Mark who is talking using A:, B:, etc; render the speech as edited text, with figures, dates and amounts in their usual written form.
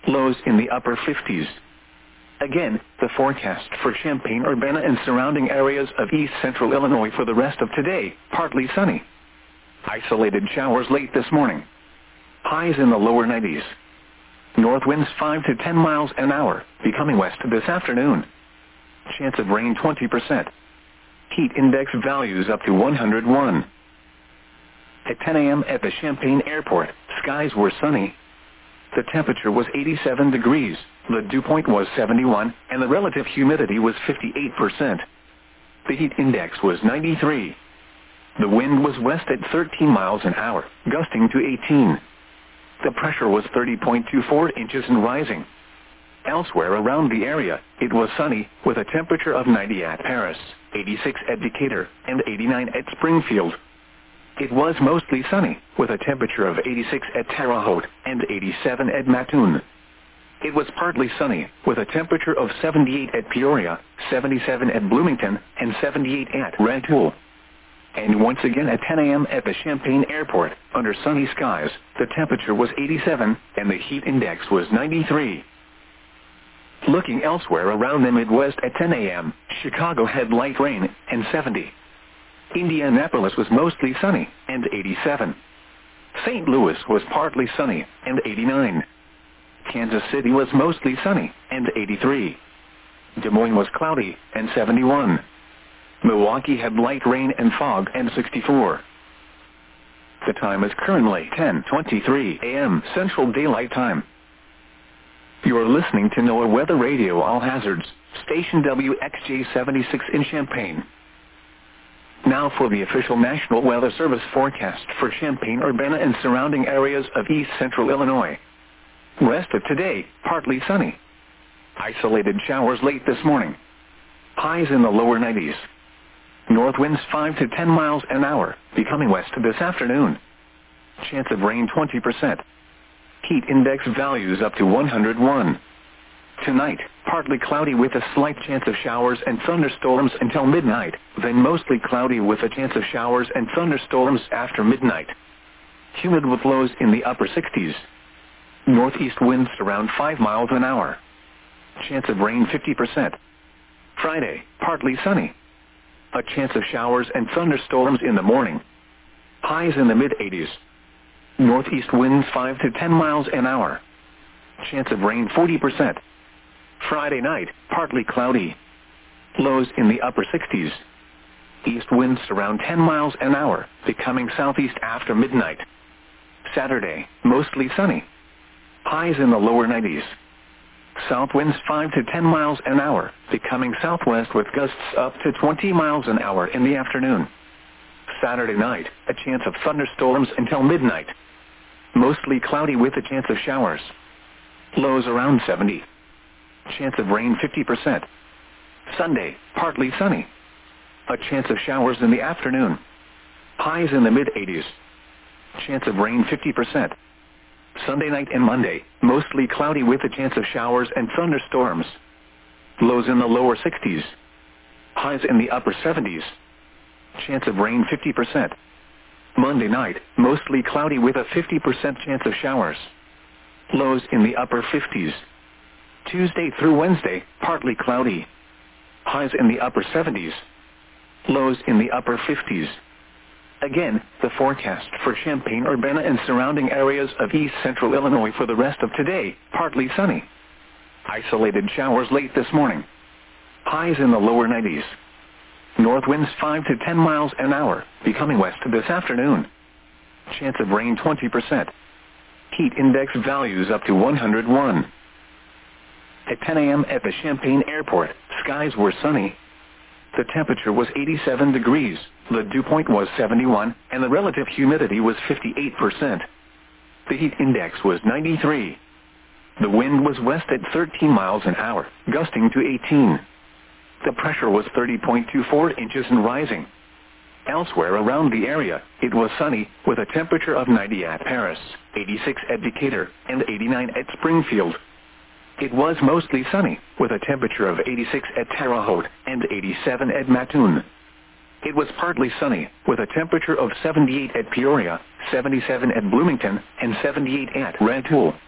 A: Lows in the upper 50s. Again, the forecast for Champaign-Urbana and surrounding areas of east central Illinois for the rest of today, partly sunny. Isolated showers late this morning. Highs in the lower 90s. North winds 5 to 10 miles an hour, becoming west this afternoon. Chance of rain 20%. Heat index values up to 101. At 10 a.m. at the Champaign Airport, skies were sunny. The temperature was 87 degrees, the dew point was 71, and the relative humidity was 58%. The heat index was 93. The wind was west at 13 miles an hour, gusting to 18. The pressure was 30.24 inches and rising. Elsewhere around the area, it was sunny, with a temperature of 90 at Paris, 86 at Decatur, and 89 at Springfield. It was mostly sunny, with a temperature of 86 at Terre Haute and 87 at Mattoon. It was partly sunny, with a temperature of 78 at Peoria, 77 at Bloomington, and 78 at Rantoul. And once again at 10 a.m. at the Champaign Airport, under sunny skies, the temperature was 87, and the heat index was 93. Looking elsewhere around the Midwest at 10 a.m., Chicago had light rain, and 70. Indianapolis was mostly sunny, and 87. St. Louis was partly sunny, and 89. Kansas City was mostly sunny, and 83. Des Moines was cloudy, and 71. Milwaukee had light rain and fog, and 64. The time is currently 10:23 a.m. Central Daylight Time. You are listening to NOAA Weather Radio All Hazards, station WXJ-76 in Champaign. Now for the official National Weather Service forecast for Champaign-Urbana and surrounding areas of east central Illinois. Rest of today, partly sunny. Isolated showers late this morning. Highs in the lower 90s. North winds 5 to 10 miles an hour, becoming west this afternoon. Chance of rain 20%. Heat index values up to 101. Tonight, partly cloudy with a slight chance of showers and thunderstorms until midnight, then mostly cloudy with a chance of showers and thunderstorms after midnight. Humid with lows in the upper 60s. Northeast winds around 5 miles an hour. Chance of rain 50%. Friday, partly sunny. A chance of showers and thunderstorms in the morning. Highs in the mid-80s. Northeast winds 5 to 10 miles an hour. Chance of rain 40%. Friday night, partly cloudy. Lows in the upper 60s. East winds around 10 miles an hour, becoming southeast after midnight. Saturday, mostly sunny. Highs in the lower 90s. South winds 5 to 10 miles an hour, becoming southwest with gusts up to 20 miles an hour in the afternoon. Saturday night, a chance of thunderstorms until midnight. Mostly cloudy with a chance of showers. Lows around 70. Chance of rain 50%. Sunday, partly sunny. A chance of showers in the afternoon. Highs in the mid-80s. Chance of rain 50%. Sunday night and Monday, mostly cloudy with a chance of showers and thunderstorms. Lows in the lower 60s. Highs in the upper 70s. Chance of rain 50%. Monday night, mostly cloudy with a 50% chance of showers. Lows in the upper 50s. Tuesday through Wednesday, partly cloudy. Highs in the upper 70s. Lows in the upper 50s. Again, the forecast for Champaign-Urbana and surrounding areas of east central Illinois for the rest of today, partly sunny. Isolated showers late this morning. Highs in the lower 90s. North winds 5 to 10 miles an hour, becoming west this afternoon. Chance of rain 20%. Heat index values up to 101. At 10 a.m. at the Champaign Airport, skies were sunny. The temperature was 87 degrees, the dew point was 71, and the relative humidity was 58%. The heat index was 93. The wind was west at 13 miles an hour, gusting to 18. The pressure was 30.24 inches and rising. Elsewhere around the area, it was sunny, with a temperature of 90 at Paris, 86 at Decatur, and 89 at Springfield. It was mostly sunny, with a temperature of 86 at Terre Haute and 87 at Mattoon. It was partly sunny, with a temperature of 78 at Peoria, 77 at Bloomington, and 78 at Rantoul.